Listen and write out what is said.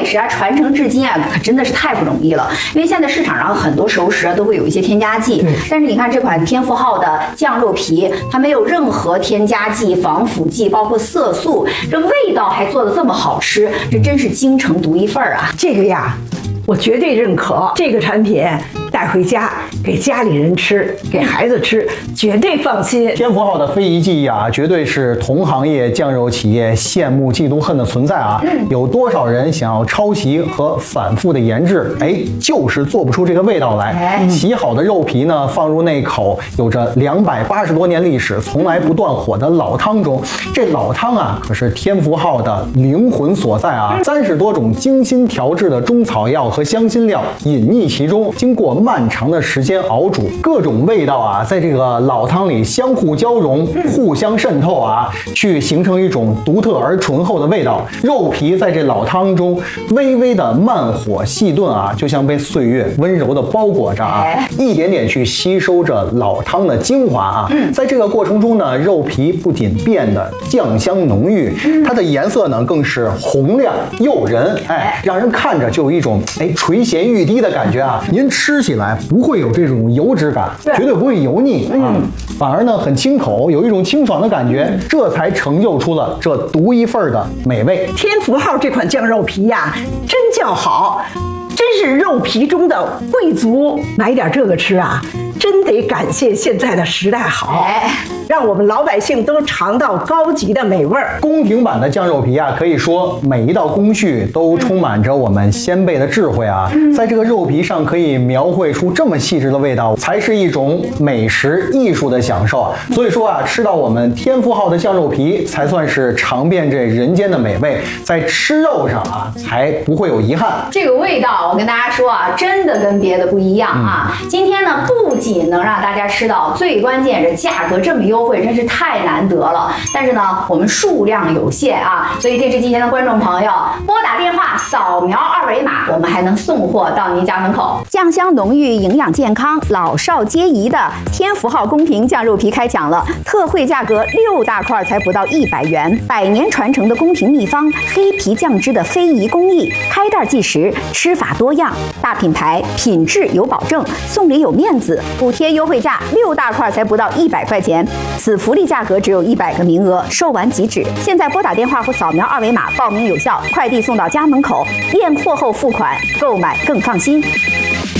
食啊传承至今啊，可真的是太不容易了。因为现在市场上很多熟食啊都会有一些添加剂，但是你看这款天福号的酱肉皮，它没有任何添加剂、防腐剂，包括色素，这味道还做得这么好吃，这真是京城独一份啊！ 这个呀，我绝对认可。这个产品带回家给家里人吃，给孩子吃，绝对放心。 天福号的非遗技艺啊，绝对是同行业酱肉企业羡慕嫉妒恨的存在啊！有多少人想要抄袭和反复的研制，就是做不出这个味道来。洗好的肉皮呢，放入那口有着280多年历史、从来不断火的老汤中。这老汤啊，可是天福号的灵魂所在啊！30多种精心调制的中草药和香辛料隐匿其中，经过漫长的时间熬煮，各种味道啊，在这个老汤里相互交融、互相渗透啊，去形成一种独特而醇厚的味道。肉皮在这老汤中微微的慢火细炖啊，就像被岁月温柔的包裹着啊，一点点去吸收着老汤的精华啊。在这个过程中呢，肉皮不仅变得酱香浓郁，它的颜色呢更是红亮诱人，让人看着就有一种垂涎欲滴的感觉啊。您吃起来不会有这种油脂感，绝对不会油腻啊，反而呢很清口，有一种清爽的感觉，这才成就出了这独一份的美味。 天福号这款酱肉皮呀，真叫好，真是肉皮中的贵族。买点这个吃啊，真得感谢现在的时代好，让我们老百姓都尝到高级的美味儿。 宫廷版的酱肉皮啊，可以说每一道工序都充满着我们先辈的智慧啊，在这个肉皮上可以描绘出这么细致的味道，才是一种美食艺术的享受啊。所以说啊，吃到我们天福号的酱肉皮，才算是尝遍这人间的美味，在吃肉上啊，才不会有遗憾。 这个味道，我跟大家说啊，真的跟别的不一样啊。今天呢，不仅能让大家吃到，最关键是价格这么优惠，真是太难得了。但是呢，我们数量有限啊，所以电视机前的观众朋友，拨打电话扫描2维码，我们还能送货到您家门口。酱香浓郁，营养健康，老少皆宜的天福号宫廷酱肉皮开抢了，特惠价格6大块才不到100元，100年传承的宫廷秘方，黑皮酱汁的非遗工艺，开袋即食，吃法多样，大品牌，品质有保证，送礼有面子，补贴优惠价6大块才不到100块钱，此福利价格只有100个名额，售完即止。现在拨打电话或扫描2维码报名有效，快递送到家门口，验货后付款，购买更放心。